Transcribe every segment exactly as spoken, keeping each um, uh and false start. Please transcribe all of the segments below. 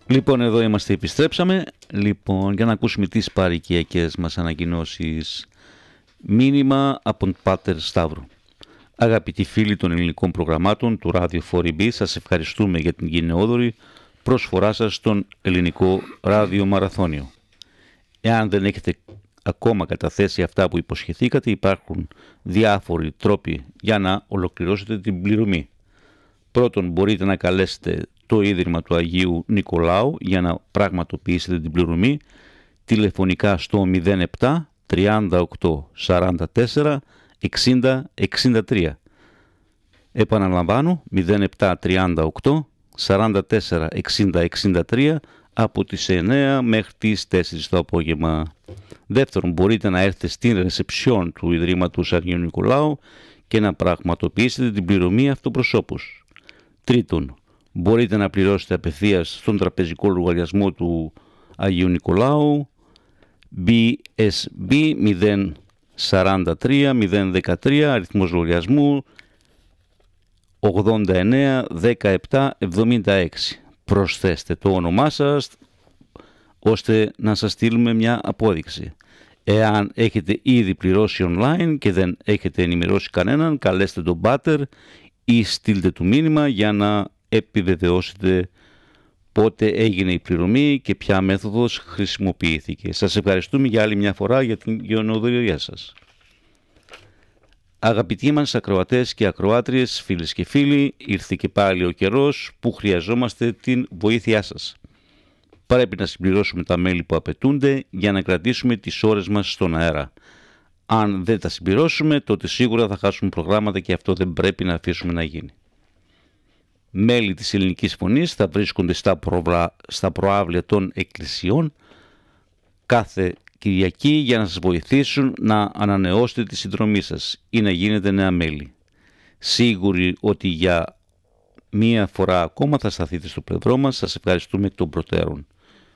Λοιπόν, εδώ είμαστε, επιστρέψαμε. Λοιπόν, για να ακούσουμε τις παροικιακές μας ανακοινώσεις. Μήνυμα από τον Πάτερ Σταύρου. Αγαπητοί φίλοι των ελληνικών προγραμμάτων του Radio φορ ι μπι, σας ευχαριστούμε για την γενναιόδορη προσφορά σας στον ελληνικό ράδιο μαραθώνιο. Εάν δεν έχετε ακόμα καταθέσει αυτά που υποσχεθήκατε, υπάρχουν διάφοροι τρόποι για να ολοκληρώσετε την πληρωμή. Πρώτον, μπορείτε να καλέσετε το Ίδρυμα του Αγίου Νικολάου για να πραγματοποιήσετε την πληρωμή τηλεφωνικά στο μηδέν επτά τριάντα οκτώ σαράντα τέσσερα εξήντα εξήντα τρία. Επαναλαμβάνω, μηδέν επτά τριάντα οκτώ σαράντα τέσσερα εξήντα εξήντα τρία από τις εννέα μέχρι τις τέσσερις το απόγευμα. Δεύτερον, μπορείτε να έρθετε στην ρεσεψιόν του Ιδρύματος Αγίου Νικολάου και να πραγματοποιήσετε την πληρωμή αυτοπροσώπους. Τρίτον, μπορείτε να πληρώσετε απευθείας στον τραπεζικό λογαριασμό του Αγίου Νικολάου μπι ες μπι μηδέν σαράντα τρία μηδέν δεκατρία, αριθμός λογαριασμού ογδόντα εννέα δεκαεπτά εβδομήντα έξι. Προσθέστε το όνομά σας ώστε να σας στείλουμε μια απόδειξη. Εάν έχετε ήδη πληρώσει online και δεν έχετε ενημερώσει κανέναν, καλέστε τον Πάτερ ή στείλτε του μήνυμα για να επιβεβαιώσετε πότε έγινε η πληρωμή και ποια μέθοδος χρησιμοποιήθηκε. Σας ευχαριστούμε για άλλη μια φορά για την γενναιοδορία σας. Αγαπητοί μας ακροατές και ακροάτριες, φίλες και φίλοι, ήρθε και πάλι ο καιρός που χρειαζόμαστε την βοήθειά σας. Πρέπει να συμπληρώσουμε τα μέλη που απαιτούνται για να κρατήσουμε τις ώρες μας στον αέρα. Αν δεν τα συμπληρώσουμε, τότε σίγουρα θα χάσουμε προγράμματα και αυτό δεν πρέπει να αφήσουμε να γίνει. Μέλη της Ελληνικής Φωνής θα βρίσκονται στα, προβρα... στα προάβλια των εκκλησιών κάθε Κυριακή για να σας βοηθήσουν να ανανεώσετε τη συνδρομή σας ή να γίνετε νέα μέλη. Σίγουροι ότι για μία φορά ακόμα θα σταθείτε στο πλευρό μας. Σας ευχαριστούμε εκ των προτέρων.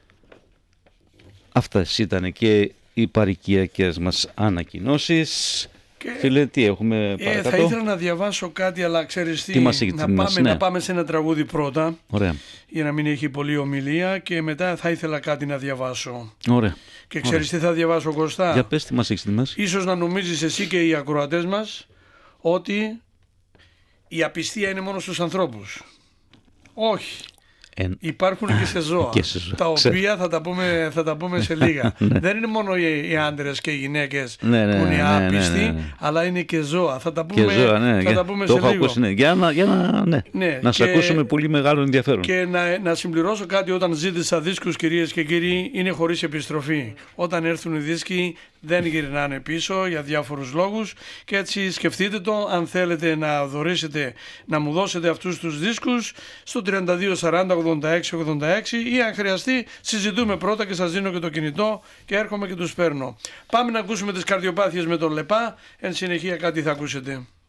Αυτές ήταν και οι παροικιακές μας ανακοινώσεις. Και... Φίλε, τι έχουμε παρακάτω? Ε, θα ήθελα να διαβάσω κάτι, αλλά ξέρεις τι, τι μας έχει να, μας, πάμε, ναι. να πάμε σε ένα τραγούδι πρώτα. Ωραία. Για να μην έχει πολλή ομιλία και μετά θα ήθελα κάτι να διαβάσω. Ωραία. Και ξέρεις τι θα διαβάσω, Κωστά? Για πες τι μας έχεις ετοιμάσει. Ίσως να νομίζεις εσύ και οι ακροατές μας ότι η απιστία είναι μόνο στους ανθρώπους. Όχι. Εν... Υπάρχουν και σε ζώα, και σε ζώα. Τα οποία θα τα πούμε, θα τα πούμε σε λίγα. Δεν είναι μόνο οι, οι άντρες και οι γυναίκες ναι, ναι, που είναι ναι, άπιστοι, ναι, ναι, ναι. αλλά είναι και ζώα. Θα τα πούμε, και ζώα, ναι. θα τα πούμε το σε έχω λίγο. Ακούσει, ναι. Για να, για να, ναι. Ναι, να σε ακούσουμε πολύ μεγάλο ενδιαφέρον. Και να, να συμπληρώσω κάτι, όταν ζήτησα δίσκους, κυρίες και κύριοι, είναι χωρίς επιστροφή. Όταν έρθουν οι δίσκοι δεν γυρνάνε πίσω για διάφορους λόγους και έτσι σκεφτείτε το, αν θέλετε να δωρήσετε, να μου δώσετε αυτούς τους δίσκους στο τριάντα δύο σαράντα ογδόντα έξι ογδόντα έξι ή αν χρειαστεί συζητούμε πρώτα και σας δίνω και το κινητό και έρχομαι και τους παίρνω. Πάμε να ακούσουμε τις καρδιοπάθειες με τον Λεπά, εν συνεχεία κάτι θα ακούσετε.